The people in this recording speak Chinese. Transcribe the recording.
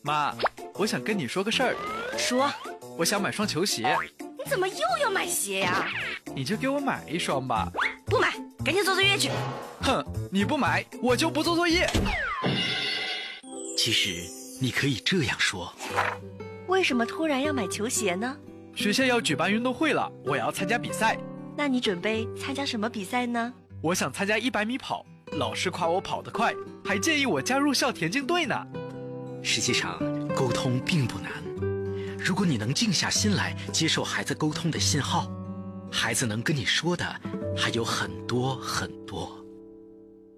妈，我想跟你说个事儿。 说， 我想买双球鞋。 你怎么又要买鞋呀？ 你就给我买一双吧。 不买，赶紧做作业去。 哼，你不买，我就不做作业。 其实你可以这样说： 为什么突然要买球鞋呢？ 学校要举办运动会了，我要参加比赛。 那你准备参加什么比赛呢？ 我想参加100米跑，老师夸我跑得快，还建议我加入校田径队呢。 实际上，沟通并不难。如果你能静下心来接受孩子沟通的信号，孩子能跟你说的还有很多很多。